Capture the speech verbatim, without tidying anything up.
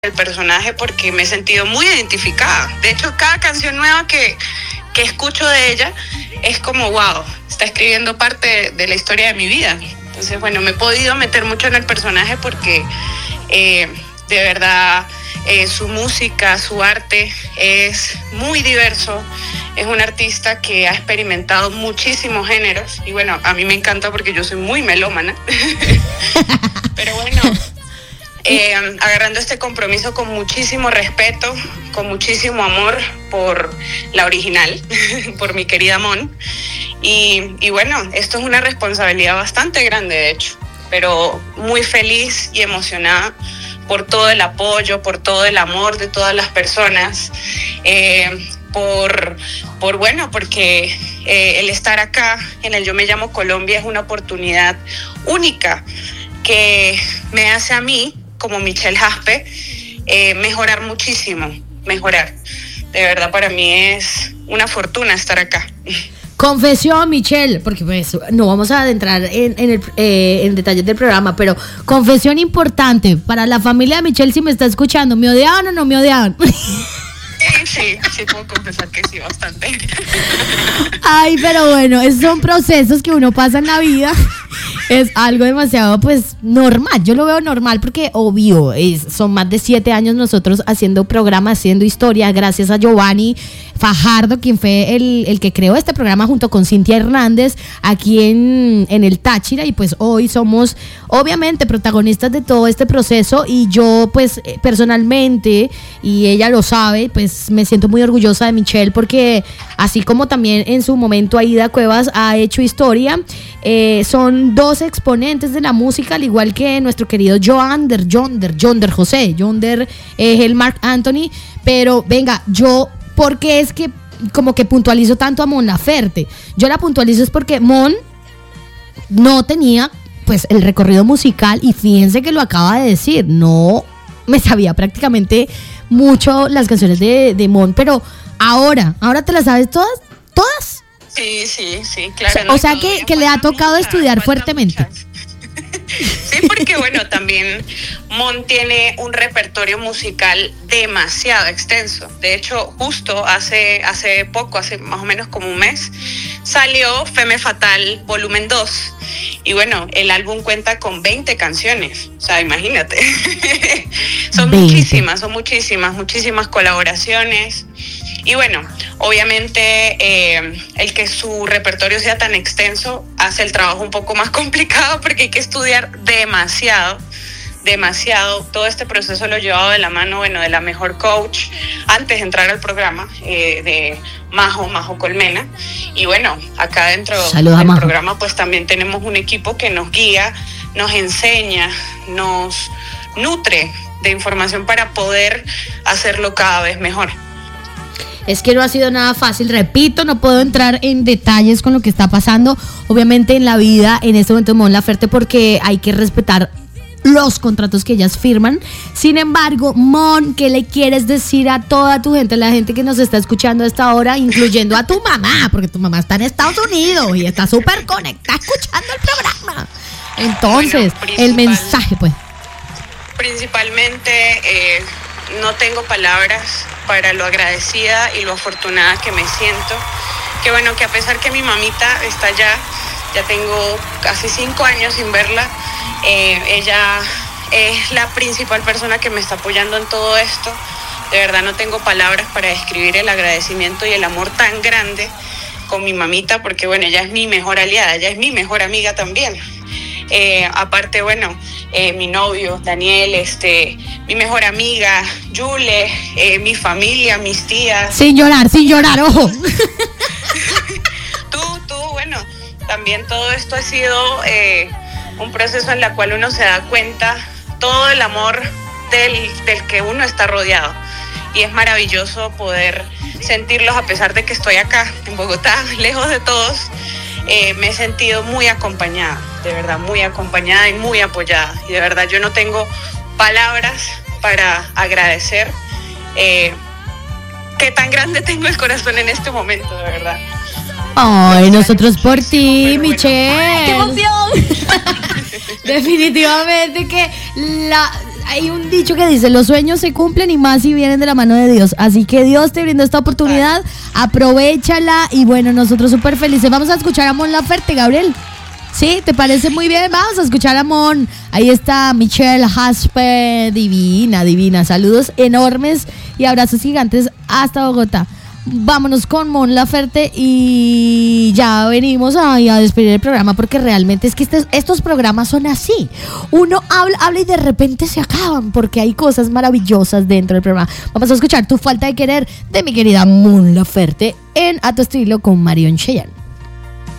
el personaje porque me he sentido muy identificada. De hecho, cada canción nueva que, que escucho de ella es como, wow, está escribiendo parte de, de la historia de mi vida. Entonces, bueno, me he podido meter mucho en el personaje porque eh, de verdad eh, su música, su arte es muy diverso. Es un artista que ha experimentado muchísimos géneros y bueno, a mí me encanta porque yo soy muy melómana. Pero bueno, eh, agarrando este compromiso con muchísimo respeto, con muchísimo amor por la original, por mi querida Mon. Y, y bueno, esto es una responsabilidad bastante grande, de hecho, pero muy feliz y emocionada por todo el apoyo, por todo el amor de todas las personas, eh, por, por bueno, porque eh, el estar acá en el Yo Me Llamo Colombia es una oportunidad única que me hace a mí, como Michelle Jaspe, eh, mejorar muchísimo, mejorar. De verdad, para mí es una fortuna estar acá. Confesión, Michelle, porque pues no vamos a adentrar en, en, el, eh, en detalles del programa, pero confesión importante para la familia de Michelle, si me está escuchando, ¿me odiaban o no me odiaban? Sí, sí, sí puedo confesar que sí, bastante. Ay, pero bueno, esos son procesos que uno pasa en la vida. Es algo demasiado, pues, normal. Yo lo veo normal porque, obvio, es, son más de siete años nosotros haciendo programa, haciendo historia, gracias a Giovanni Fajardo, quien fue el, el que creó este programa junto con Cintia Hernández aquí en, en el Táchira. Y pues hoy somos, obviamente, protagonistas de todo este proceso. Y yo, pues, personalmente, y ella lo sabe, pues, me siento muy orgullosa de Michelle porque, así como también en su momento Aida Cuevas ha hecho historia, eh, son dos exponentes de la música, al igual que nuestro querido Yonder, Yonder, Yonder José, Yonder es el Marc Anthony, pero venga, yo, ¿por qué es que como que puntualizo tanto a Mon Laferte? Yo la puntualizo es porque Mon no tenía pues el recorrido musical y fíjense que lo acaba de decir, no me sabía prácticamente mucho las canciones de, de Mon, pero ahora, ahora te las sabes todas, todas. Sí, sí, sí, claro. O sea, o sea que, que le ha tocado mucha, estudiar fuertemente. Sí, porque bueno, también Mon tiene un repertorio musical demasiado extenso. De hecho, justo hace, hace poco, hace más o menos como un mes, salió Femme Fatal Volumen dos. Y bueno, el álbum cuenta con veinte canciones. O sea, imagínate. Son veinte. muchísimas, son muchísimas, muchísimas colaboraciones. Y bueno, obviamente eh, el que su repertorio sea tan extenso hace el trabajo un poco más complicado porque hay que estudiar demasiado, demasiado. Todo este proceso lo he llevado de la mano, bueno, de la mejor coach antes de entrar al programa, eh, de Majo, Majo Colmena. Y bueno, acá dentro Saluda, del Majo. programa pues también tenemos un equipo que nos guía, nos enseña, nos nutre de información para poder hacerlo cada vez mejor. Es que no ha sido nada fácil, repito, no puedo entrar en detalles con lo que está pasando, obviamente en la vida en este momento de Mon Laferte porque hay que respetar los contratos que ellas firman. Sin embargo, Mon, ¿qué le quieres decir a toda tu gente, la gente que nos está escuchando a esta hora, incluyendo a tu mamá, porque tu mamá está en Estados Unidos y está súper conectada escuchando el programa? Entonces, bueno, el mensaje, pues. Principalmente, eh, no tengo palabras para lo agradecida y lo afortunada que me siento. Que bueno, que a pesar que mi mamita está allá, ya tengo casi cinco años sin verla, eh, ella es la principal persona que me está apoyando en todo esto. De verdad no tengo palabras para describir el agradecimiento y el amor tan grande con mi mamita, porque bueno, ella es mi mejor aliada, ella es mi mejor amiga también. Eh, aparte, bueno, eh, mi novio, Daniel, este, mi mejor amiga, Yule, eh, mi familia, mis tías. Sin llorar, sin llorar, ojo. Tú, tú, bueno, también todo esto ha sido eh, un proceso en el cual uno se da cuenta todo el amor del, del que uno está rodeado. Y es maravilloso poder sentirlos a pesar de que estoy acá, en Bogotá, lejos de todos. Eh, me he sentido muy acompañada, de verdad, muy acompañada y muy apoyada. Y de verdad yo no tengo palabras para agradecer eh, qué tan grande tengo el corazón en este momento, de verdad. Ay, nosotros por ti, Michelle. ¡Qué emoción! Definitivamente que la, hay un dicho que dice, los sueños se cumplen y más si vienen de la mano de Dios. Así que Dios te brindó esta oportunidad, aprovéchala y bueno, nosotros súper felices. Vamos a escuchar a Mon Laferte, Gabriel. ¿Sí? ¿Te parece muy bien? Vamos a escuchar a Mon. Ahí está Michelle Haspe, divina, divina. Saludos enormes y abrazos gigantes hasta Bogotá. Vámonos con Mon Laferte y ya venimos a, a despedir el programa porque realmente es que estos, estos programas son así. Uno habla, habla y de repente se acaban porque hay cosas maravillosas dentro del programa. Vamos a escuchar Tu falta de querer de mi querida Mon Laferte en A tu estilo con Marion Cheyenne.